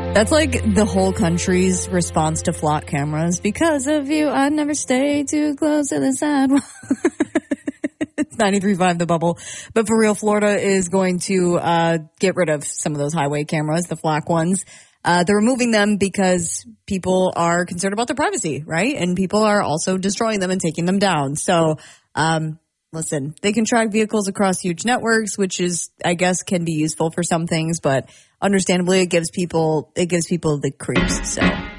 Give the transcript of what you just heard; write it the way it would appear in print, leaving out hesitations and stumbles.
That's like the whole country's response to flock cameras. Because of you, I never stay too close to the sidewalk. It's 93.5 The Bubble. But for real, Florida is going to get rid of some of those highway cameras, the flock ones. They're removing them because people are concerned about their privacy, right? And people are also destroying them and taking them down. So, listen, they can track vehicles across huge networks, which is, I guess, can be useful for some things, but understandably, it gives people the creeps. So